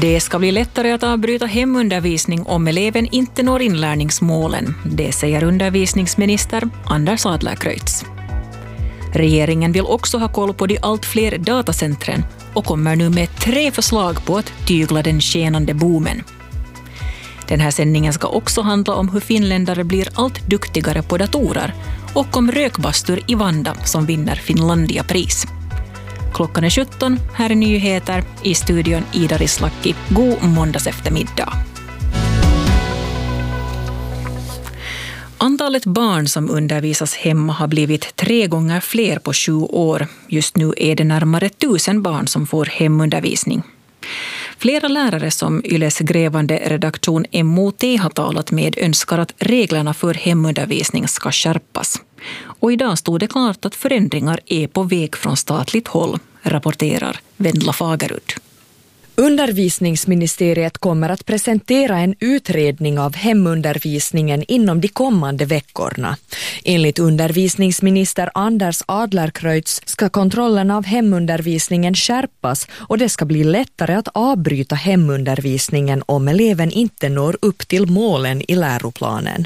Det ska bli lättare att avbryta hemundervisning om eleven inte når inlärningsmålen. Det säger undervisningsminister Anders Adlercreutz. Regeringen vill också ha koll på de allt fler datacentren och kommer nu med 3 förslag på att tygla den skenande boomen. Den här sändningen ska också handla om hur finländare blir allt duktigare på datorer och om rökbastur i Vanda som vinner Finlandia-pris. Klockan är 17, här är nyheter, i studion Ida Rislaki. God måndags eftermiddag. Antalet barn som undervisas hemma har blivit 3 gånger fler på 7 år. Just nu är det närmare 1000 barn som får hemundervisning. Flera lärare som Yles grävande redaktion MOT har talat med önskar att reglerna för hemundervisning ska skärpas. Och idag stod det klart att förändringar är på väg från statligt håll, rapporterar Vendla Fagerud. Undervisningsministeriet kommer att presentera en utredning av hemundervisningen inom de kommande veckorna. Enligt undervisningsminister Anders Adlercreutz ska kontrollen av hemundervisningen skärpas och det ska bli lättare att avbryta hemundervisningen om eleven inte når upp till målen i läroplanen.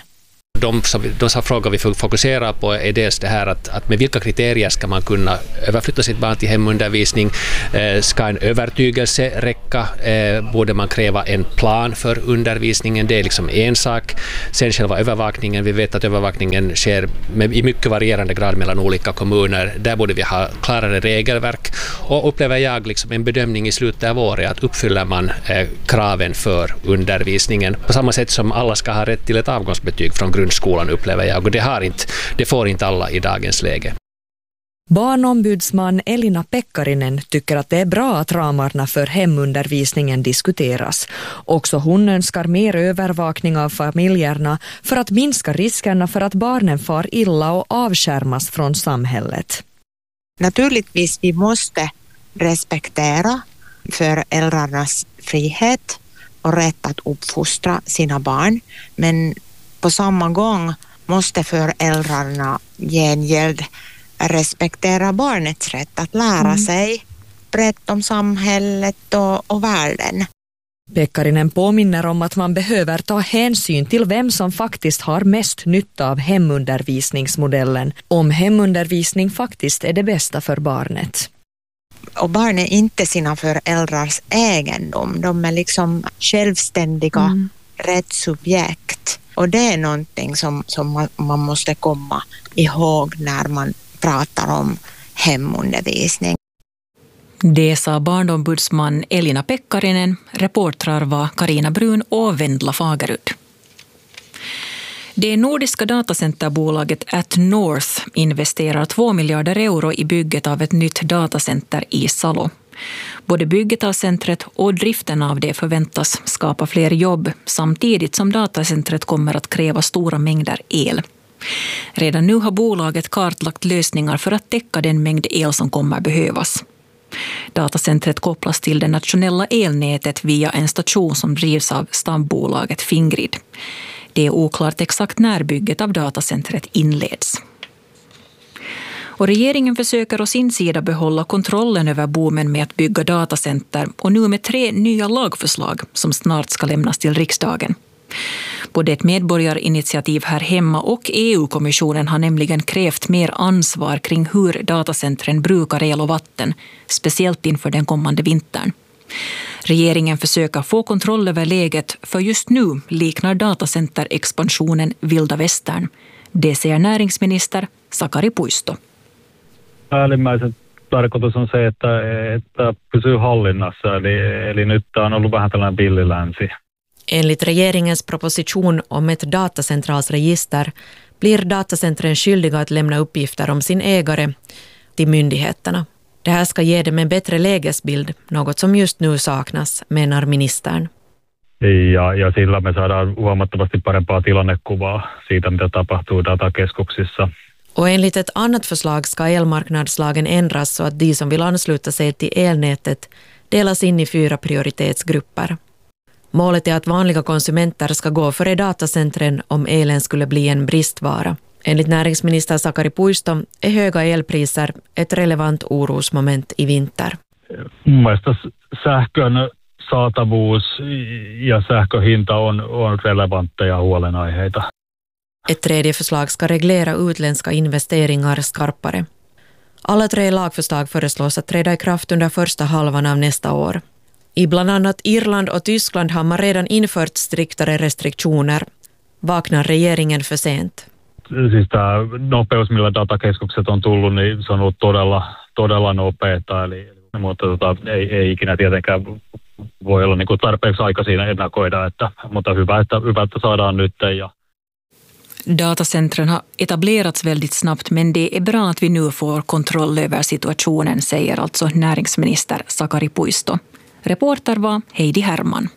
De frågor vi fokuserar på är dels det här att med vilka kriterier ska man kunna överflytta sitt barn till hemundervisning. Ska en övertygelse räcka? Borde man kräva en plan för undervisningen? Det är liksom en sak. Sen själva övervakningen. Vi vet att övervakningen sker i mycket varierande grad mellan olika kommuner. Där borde vi ha klarare regelverk. Och upplever jag liksom en bedömning i slutet av året att uppfyller man kraven för undervisningen. På samma sätt som alla ska ha rätt till ett avgångsbetyg från grundskolan upplever jag, och det får inte alla i dagens läge. Barnombudsman Elina Pekkarinen tycker att det är bra att ramarna för hemundervisningen diskuteras. Också hon önskar mer övervakning av familjerna för att minska riskerna för att barnen far illa och avskärmas från samhället. Naturligtvis vi måste respektera föräldrarnas frihet och rätt att uppfostra sina barn, men på samma gång måste föräldrarna gengäld respektera barnets rätt att lära sig brett om samhället och världen. Pekkarinen påminner om att man behöver ta hänsyn till vem som faktiskt har mest nytta av hemundervisningsmodellen, om hemundervisning faktiskt är det bästa för barnet. Och barn är inte sina föräldrars egendom, de är liksom självständiga rättssubjekt. Och det är någonting som man måste komma ihåg när man pratar om hemundervisning. Det sa barnombudsman Elina Pekkarinen, reportrar var Karina Brun och Vendla Fagerud. Det nordiska datacenterbolaget atNorth investerar 2 miljarder euro i bygget av ett nytt datacenter i Salo. Både bygget av centret och driften av det förväntas skapa fler jobb samtidigt som datacentret kommer att kräva stora mängder el. Redan nu har bolaget kartlagt lösningar för att täcka den mängd el som kommer behövas. Datacentret kopplas till det nationella elnätet via en station som drivs av stambolaget Fingrid. Det är oklart exakt när bygget av datacentret inleds. Och regeringen försöker å sin sida behålla kontrollen över boomen med att bygga datacenter och nu med 3 nya lagförslag som snart ska lämnas till riksdagen. Både ett medborgarinitiativ här hemma och EU-kommissionen har nämligen krävt mer ansvar kring hur datacentren brukar el och vatten, speciellt inför den kommande vintern. Regeringen försöker få kontroll över läget, för just nu liknar datacenterexpansionen vilda västern. Det säger näringsminister Sakari Puisto. Päällimmäisen tarkoitus on se, että pysyy hallinnassa, eli nyt on ollut vähän tällainen villilänsi. Enligt regeringens proposition om ett datacentralsregister blir datacentren skyldiga att lämna uppgifter om sin ägare till myndigheterna. Det här ska ge dem en bättre lägesbild, något som just nu saknas, menar ministern. Ja sillä me saadaan huomattavasti parempaa tilannekuvaa siitä, mitä tapahtuu datakeskuksissa. Och enligt ett annat förslag ska elmarknadslagen ändras så att de som vill ansluta sig till elnätet delas in i 4 prioritetsgrupper. Målet är att vanliga konsumenter ska gå före datacentren om elen skulle bli en bristvara. Enligt näringsminister Sakari Puisto är höga elpriser ett relevant orosmoment i vinter. Mun mielestä sähkön saatavuus ja sähköhinta on relevantteja huolenaiheita. Ett tredje förslag ska reglera utländska investeringar skarpare. Alla 3 lagförslag föreslås att träda i kraft under första halvan av nästa år. I bland annat Irland och Tyskland har man redan infört striktare restriktioner. Vaknar regeringen för sent? Siis tämä nopeus, millä datakeskukset on tullut, niin se on ollut todella nopeata. Mutta ei ikinä tietenkään voi olla niin kuin tarpeeksi aika siinä ennakoida, mutta hyvä, että saadaan nyt. Datacentren har etablerats väldigt snabbt, men det är bra att vi nu får kontroll över situationen, säger alltså näringsminister Sakari Puisto. Reporter var Heidi Herman.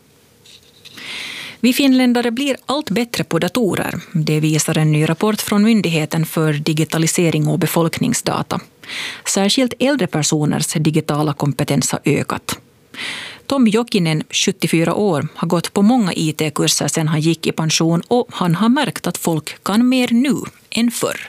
Vi finländare blir allt bättre på datorer. Det visar en ny rapport från Myndigheten för digitalisering och befolkningsdata. Särskilt äldre personers digitala kompetens har ökat. Tom Jokinen, 74 år, har gått på många IT-kurser sedan han gick i pension och han har märkt att folk kan mer nu än förr.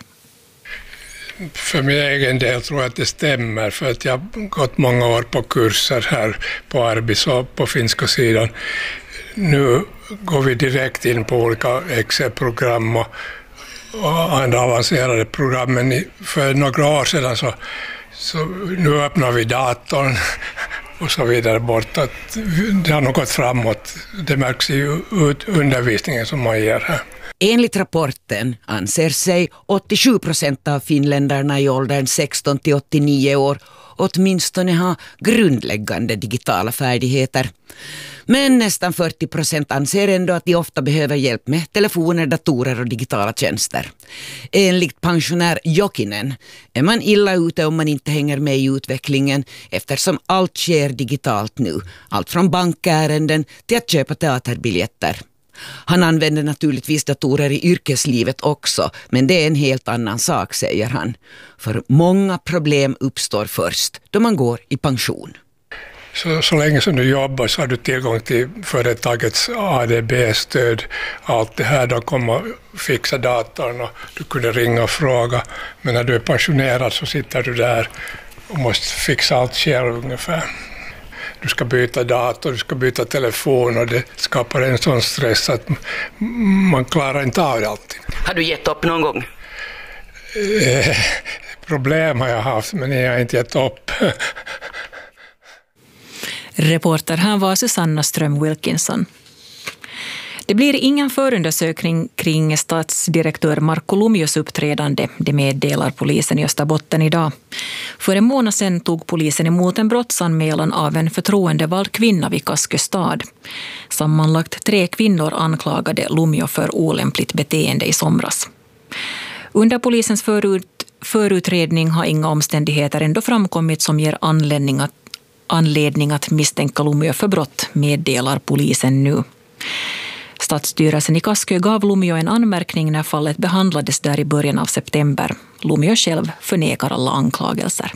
För min egen del tror jag att det stämmer, för att jag har gått många år på kurser här på Arbis och på finska sidan. Nu går vi direkt in på olika Excel-program och andra avancerade program, men för några år sedan så nu öppnar vi datorn och så vidare bort. Att det har nog gått framåt. Det märks i undervisningen som man ger här. Enligt rapporten anser sig 87% av finländarna i åldern 16 till 89 år åtminstone ha grundläggande digitala färdigheter. Men nästan 40% anser ändå att de ofta behöver hjälp med telefoner, datorer och digitala tjänster. Enligt pensionär Jokinen är man illa ute om man inte hänger med i utvecklingen, eftersom allt sker digitalt nu. Allt från bankärenden till att köpa teaterbiljetter. Han använder naturligtvis datorer i yrkeslivet också, men det är en helt annan sak, säger han. För många problem uppstår först då man går i pension. Så länge som du jobbar så har du tillgång till företagets ADB-stöd. Allt det här, de kommer fixa datorn och du kunde ringa och fråga. Men när du är pensionerad så sitter du där och måste fixa allt själv ungefär. Du ska byta dator, du ska byta telefon och det skapar en sån stress att man klarar inte av det alltid. Har du gett upp någon gång? Problem har jag haft, men jag har inte gett upp. Reporter här var Susanna Ström-Wilkinson. Det blir ingen förundersökning kring statsdirektör Marko Lumios uppträdande, det meddelar polisen i Österbotten idag. För en månad sedan tog polisen emot en brottsanmälan av en förtroendevald kvinna vid Kasköstad. Sammanlagt 3 kvinnor anklagade Lumio för olämpligt beteende i somras. Under polisens förutredning har inga omständigheter ändå framkommit som ger anledning att misstänka Lumio för brott, meddelar polisen nu. Stadsstyrelsen i Kaskö gav Lumio en anmärkning när fallet behandlades där i början av september. Lumio själv förnekar alla anklagelser.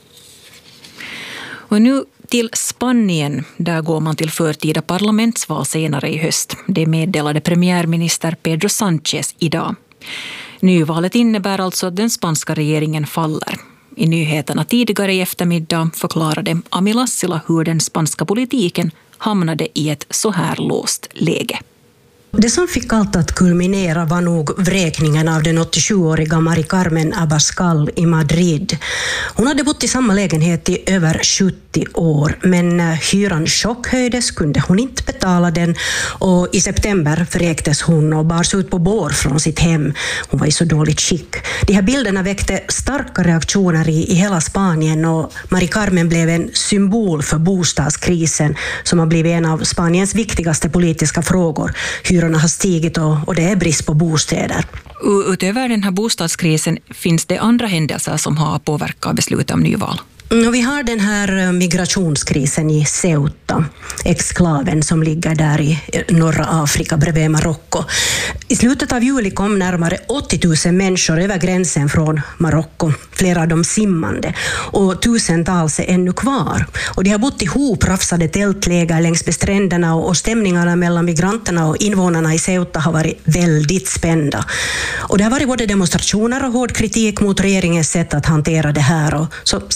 Och nu till Spanien. Där går man till förtida parlamentsval senare i höst. Det meddelade premiärminister Pedro Sánchez idag. Nyvalet innebär alltså att den spanska regeringen faller. I nyheterna tidigare i eftermiddag förklarade Ami Lassila hur den spanska politiken hamnade i ett så här låst läge. Det som fick allt att kulminera var nog vräkningen av den 87-åriga Mari Carmen Abascal i Madrid. Hon hade bott i samma lägenhet i över 70 år, men när hyran chockhöjdes kunde hon inte betala den och i september vräktes hon och bars ut på bår från sitt hem. Hon var i så dåligt skick. De här bilderna väckte starka reaktioner i hela Spanien och Mari Carmen blev en symbol för bostadskrisen som har blivit en av Spaniens viktigaste politiska frågor. Hyrorna har stigit och det är brist på bostäder. Utöver den här bostadskrisen finns det andra händelser som har påverkat beslutet om nyval. Vi har den här migrationskrisen i Ceuta, exklaven som ligger där i norra Afrika bredvid Marocko. I slutet av juli kom närmare 80 000 människor över gränsen från Marocko, flera av dem simmande, och tusentals är ännu kvar. Och de har bott ihop rafsade tältläger längs med stränderna och stämningarna mellan migranterna och invånarna i Ceuta har varit väldigt spända. Och det har varit både demonstrationer och hård kritik mot regeringens sätt att hantera det här, och så Ceuta har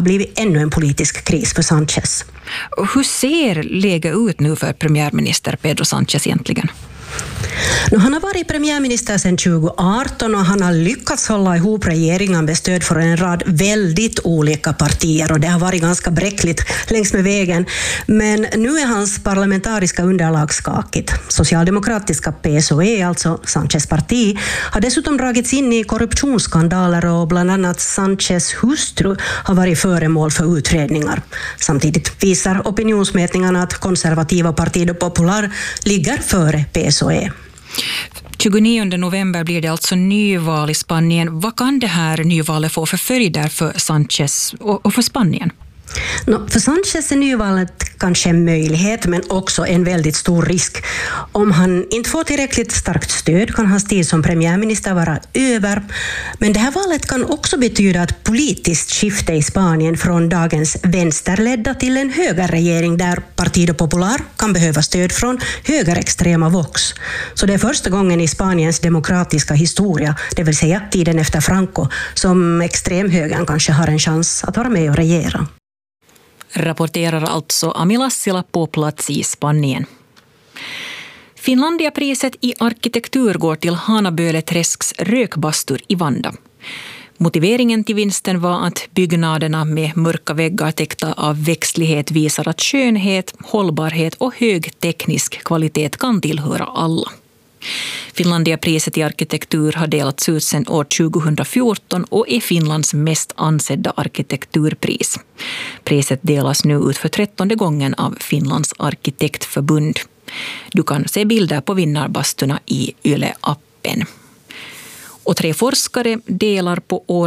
blivit ännu en politisk kris för Sánchez. Hur ser läget ut nu för premiärminister Pedro Sánchez egentligen? Han har varit premiärminister sedan 2018 och han har lyckats hålla ihop regeringen med stöd för en rad väldigt olika partier och det har varit ganska bräckligt längs med vägen. Men nu är hans parlamentariska underlag skakigt. Socialdemokratiska PSOE, alltså Sánchez parti, har dessutom dragits in i korruptionsskandaler och bland annat Sánchez hustru har varit föremål för utredningar. Samtidigt visar opinionsmätningarna att konservativa Partido Popular ligger före PSOE. 29 november blir det alltså nyval i Spanien. Vad kan det här nyvalet få för följder för Sánchez och för Spanien? För Sánchez är nyvalet kanske en möjlighet men också en väldigt stor risk. Om han inte får tillräckligt starkt stöd kan hans tid som premiärminister vara över. Men det här valet kan också betyda ett politiskt skifte i Spanien från dagens vänsterledda till en högerregering där Partido Popular kan behöva stöd från högerextrema Vox. Så det är första gången i Spaniens demokratiska historia, det vill säga tiden efter Franco, som extremhögern kanske har en chans att vara med och regera. Rapporterar alltså Ami Lassila på plats i Spanien. Finlandiapriset i arkitektur går till Hanaböleträsks rökbastur i Vanda. Motiveringen till vinsten var att byggnaderna med mörka väggar täckta av växtlighet visar att skönhet, hållbarhet och hög teknisk kvalitet kan tillhöra alla. Finlandiapriset i arkitektur har delats ut sedan år 2014 och är Finlands mest ansedda arkitekturpris. Priset delas nu ut för 13:e gången av Finlands arkitektförbund. Du kan se bilder på vinnarbasturna i Yle-appen. Och 3 forskare delar på år